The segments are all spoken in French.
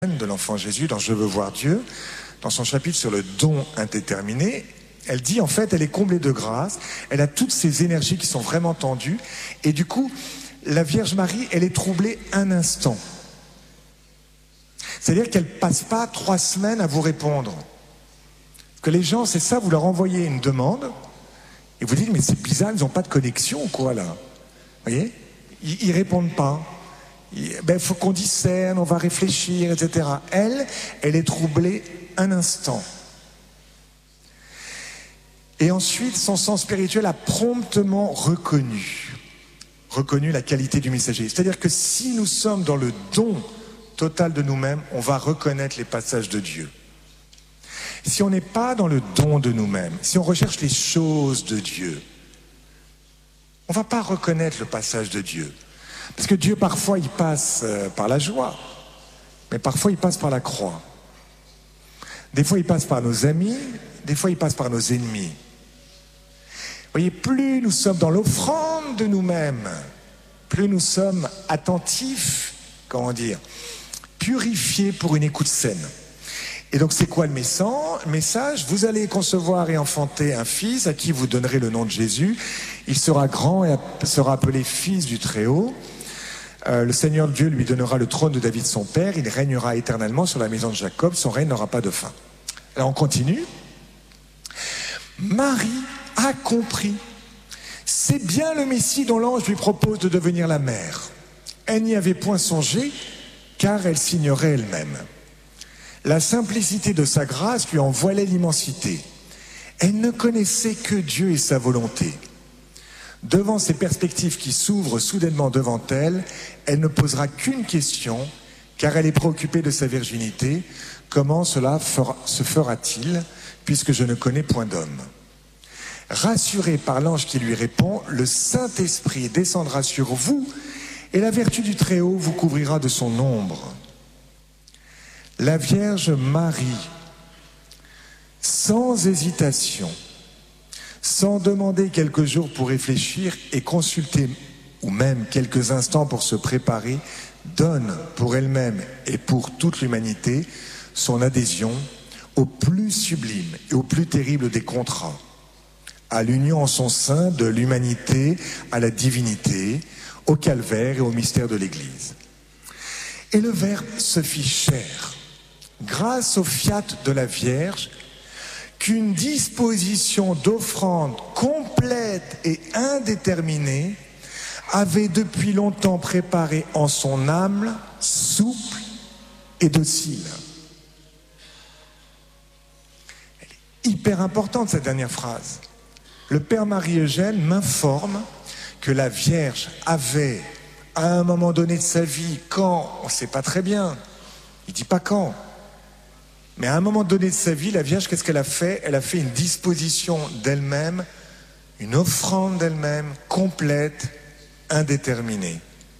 de l'enfant Jésus dans Je veux voir Dieu, dans son chapitre sur le don indéterminé, elle dit en fait elle est comblée de grâce, elle a toutes ces énergies qui sont vraiment tendues et du coup la Vierge Marie elle est troublée un instant. C'est-à-dire qu'elle ne passe pas 3 semaines à vous répondre. Parce que les gens c'est ça, vous leur envoyez une demande et vous dites mais c'est bizarre, ils n'ont pas de connexion ou quoi là. Vous voyez, ils répondent pas. Ben, faut qu'on discerne, on va réfléchir, etc. Elle est troublée un instant. Et ensuite, son sens spirituel a promptement reconnu la qualité du messager. C'est-à-dire que si nous sommes dans le don total de nous-mêmes, on va reconnaître les passages de Dieu. Si on n'est pas dans le don de nous-mêmes, si on recherche les choses de Dieu, on ne va pas reconnaître le passage de Dieu. Parce que Dieu, parfois, il passe par la joie, mais parfois, il passe par la croix. Des fois, il passe par nos amis, des fois, il passe par nos ennemis. Vous voyez, plus nous sommes dans l'offrande de nous-mêmes, plus nous sommes attentifs, purifiés pour une écoute saine. Et donc, c'est quoi le message? Vous allez concevoir et enfanter un fils à qui vous donnerez le nom de Jésus. Il sera grand et sera appelé fils du Très-Haut. Le Seigneur Dieu lui donnera le trône de David son père, il régnera éternellement sur la maison de Jacob, son règne n'aura pas de fin. Alors on continue. Marie a compris. C'est bien le Messie dont l'ange lui propose de devenir la mère. Elle n'y avait point songé, car elle s'ignorait elle-même. La simplicité de sa grâce lui en voilait l'immensité. Elle ne connaissait que Dieu et sa volonté. Devant ces perspectives qui s'ouvrent soudainement devant elle, elle ne posera qu'une question, car elle est préoccupée de sa virginité. Comment cela se fera-t-il, puisque je ne connais point d'homme? Rassurée par l'ange qui lui répond, le Saint-Esprit descendra sur vous, et la vertu du Très-Haut vous couvrira de son ombre. La Vierge Marie, sans hésitation, sans demander quelques jours pour réfléchir et consulter, ou même quelques instants pour se préparer, donne pour elle-même et pour toute l'humanité son adhésion au plus sublime et au plus terrible des contrats, à l'union en son sein de l'humanité à la divinité, au calvaire et au mystère de l'Église. Et le Verbe se fit chair, grâce au fiat de la Vierge, qu'une disposition d'offrande complète et indéterminée avait depuis longtemps préparé en son âme souple et docile. Elle est hyper importante cette dernière phrase. Le Père Marie-Eugène m'informe que la Vierge avait, à un moment donné de sa vie, quand, on ne sait pas très bien, il ne dit pas quand, mais à un moment donné de sa vie, la Vierge, qu'est-ce qu'elle a fait? Elle a fait une disposition d'elle-même, une offrande d'elle-même, complète, indéterminée.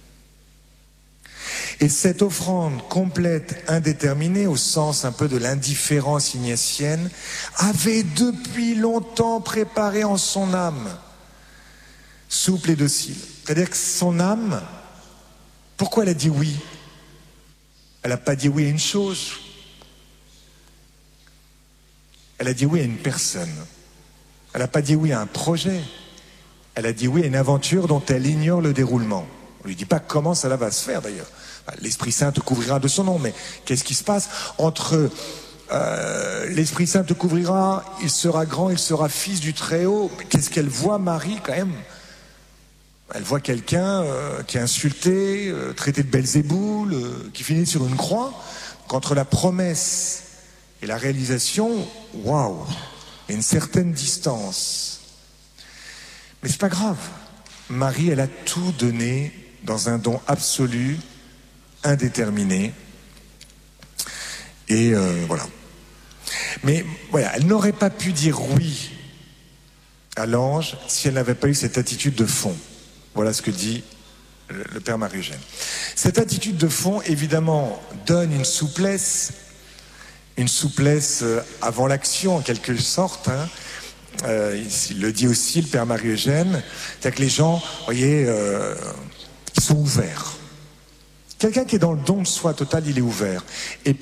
Et cette offrande complète, indéterminée, au sens un peu de l'indifférence ignatienne, avait depuis longtemps préparé en son âme, souple et docile. C'est-à-dire que son âme, pourquoi elle a dit oui? Elle n'a pas dit oui à une chose. Elle a dit oui à une personne. Elle n'a pas dit oui à un projet. Elle a dit oui à une aventure dont elle ignore le déroulement. On ne lui dit pas comment ça va se faire d'ailleurs. L'Esprit Saint te couvrira de son nom, mais qu'est-ce qui se passe entre l'Esprit Saint te couvrira, il sera grand, il sera fils du Très-Haut. Mais qu'est-ce qu'elle voit, Marie, quand même? Elle voit quelqu'un qui est insulté, traité de Belzéboul, qui finit sur une croix. Qu'entre la promesse et la réalisation, waouh, il y a une certaine distance. Mais c'est pas grave. Marie, elle a tout donné dans un don absolu, indéterminé. Et voilà. Mais voilà, elle n'aurait pas pu dire oui à l'ange si elle n'avait pas eu cette attitude de fond. Voilà ce que dit le Père Marie-Eugène. Cette attitude de fond, évidemment, donne une souplesse avant l'action en quelque sorte. Il le dit aussi, le Père Marie-Eugène, c'est-à-dire que les gens, vous voyez, ils sont ouverts. Quelqu'un qui est dans le don de soi total, il est ouvert. Et